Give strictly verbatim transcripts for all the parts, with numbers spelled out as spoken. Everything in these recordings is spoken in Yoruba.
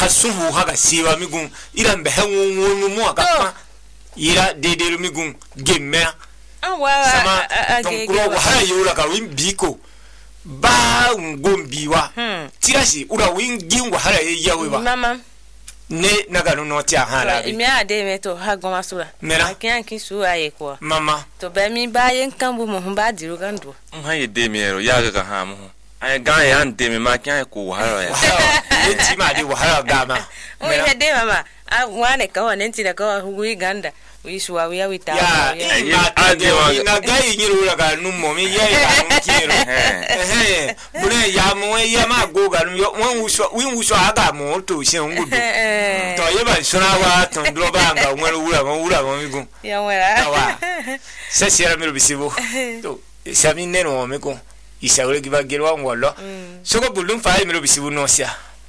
hasuhu haga siwa migun ira mbehe wonu mu aka ira dedelu migun gemme sama tonkuro wahala yura ka win biko ba ngombiwa tirasi ura win gin wahala yawe ba mama ne naga no ti ahala bi mi ade me to ha goma sura akin kin su aye ko mama to be mi ba yen kan bu mo ba diru kan do ha ye de mi ero ya ga ha mo ay ga ya ande mi ma kin ko wahala ya e ti ma de wahala ga ma o ye de mama a wane ka wa nenti da ka wa hu Uganda wisu wa ya wita ya ade wa na ga yiru la ga nu mo mi ya ya nu kiro eh mure ya mo ya ma go ga nu won wuso win wuso aga mo to se ngudu to ye ba sura wa ton dro ba nga won wura won wura won migun ya wera wa se sera mi bisibo to sami neno me ko isawre giba gerwa ngolo soko bulum fa mi bisibo no sia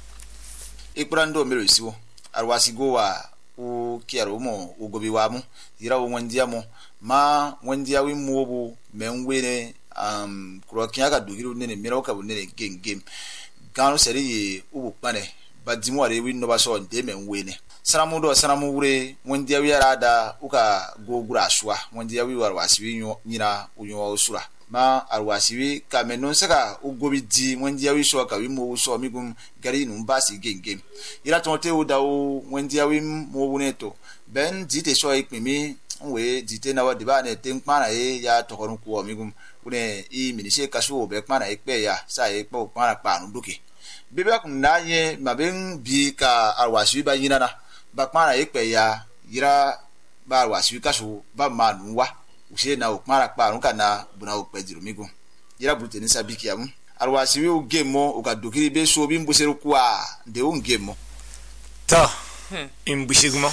ikurando mi bisibo arwasigo wa u kiaro mo ugobi wamu ira wondia mo ma wondia wi mobu menwene um kurokia ka dugiru nene mira ka bunene game game ganu seri ubu pane badimo are wi no baso de menwene saramu do saramu wure wondia wi arada uka gogura ashwa wondia wi warwasi wi nyira unyo usura ma arwasiwi kamenon saka ugobi di wondia wi so ka wi mo so migum gari nu mbasi game game ira tonte udawo wondia wi mo buneto ben dite so ikpimi we dite na wa diba ne tenkpana e ya tokorun ku migum une i minise kasu be kpana ikpe ya sa e po kpana pa nu doke bebe kun na ye maben bi ka arwasiwi ba yinana ba kpana ikpe ya ira ba arwasiwi kasu ba manuwa use na okmara pa nka na buna okpediru migu ira brute ni sabiki yamu arwasiwi u gemo ukadukiri be so bi mbuseru kwa de un gemo to imbushigmo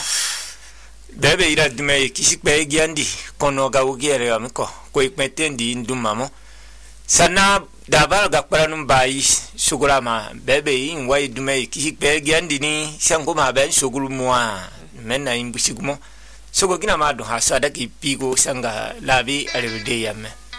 bebe ira dume kisikpe giandi kono ga ugere amiko ko ikmetendi ndumamo sana dabar ga paranum bai sugurama bebe in wai dume kisikpe giandi ni sango ma ben suguru muwa menna imbushigmo sogo gina ma do hasa da ki pigo sanga labi alewde yamme